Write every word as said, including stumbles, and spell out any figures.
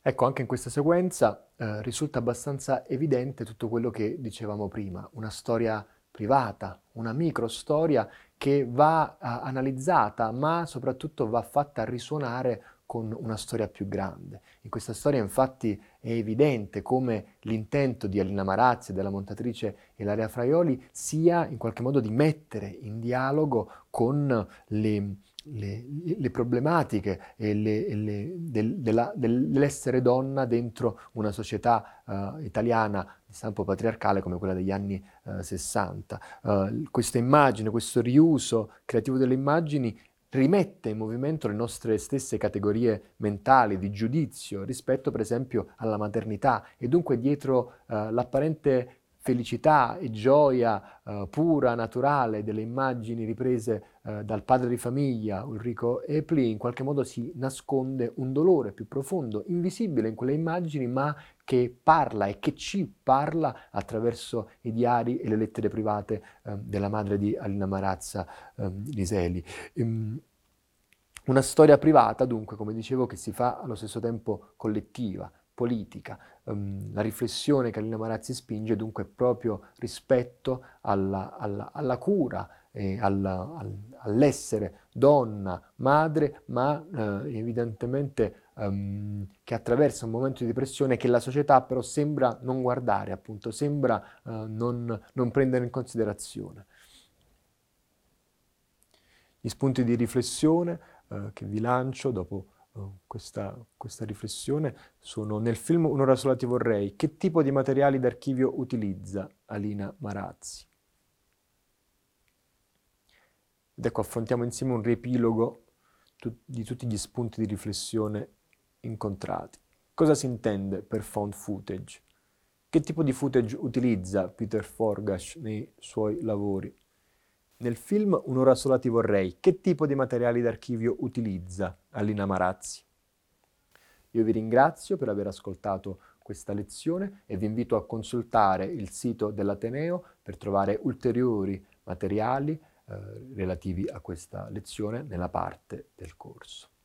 Ecco, anche in questa sequenza eh, risulta abbastanza evidente tutto quello che dicevamo prima, una storia privata, una microstoria che va eh, analizzata, ma soprattutto va fatta risuonare con una storia più grande. In questa storia infatti è evidente come l'intento di Alina Marazzi e della montatrice Ilaria Fraioli sia in qualche modo di mettere in dialogo con le le, le problematiche e le, e le, del, della, dell'essere donna dentro una società uh, italiana di stampo patriarcale come quella degli anni uh, sessanta. Uh, questa immagine, questo riuso creativo delle immagini rimette in movimento le nostre stesse categorie mentali di giudizio rispetto per esempio alla maternità e dunque dietro uh, l'apparente felicità e gioia uh, pura, naturale delle immagini riprese uh, dal padre di famiglia Ulrico Epli, in qualche modo si nasconde un dolore più profondo, invisibile in quelle immagini, ma che parla e che ci parla attraverso i diari e le lettere private uh, della madre di Alina Marazza, um, Liseli. Um, una storia privata, dunque, come dicevo, che si fa allo stesso tempo collettiva, politica. Um, la riflessione che Alina Marazzi spinge dunque proprio rispetto alla, alla, alla cura e alla, al, all'essere donna, madre, ma eh, evidentemente um, che attraversa un momento di depressione che la società però sembra non guardare, appunto, sembra uh, non, non prendere in considerazione. Gli spunti di riflessione eh, che vi lancio dopo eh, questa, questa riflessione sono: nel film Un'ora sola ti vorrei, che tipo di materiali d'archivio utilizza Alina Marazzi? Ed ecco, affrontiamo insieme un riepilogo tu- di tutti gli spunti di riflessione incontrati. Cosa si intende per found footage? Che tipo di footage utilizza Peter Forgash nei suoi lavori? Nel film Un'ora sola ti vorrei, che tipo di materiali d'archivio utilizza Alina Marazzi? Io vi ringrazio per aver ascoltato questa lezione e vi invito a consultare il sito dell'Ateneo per trovare ulteriori materiali eh, relativi a questa lezione nella parte del corso.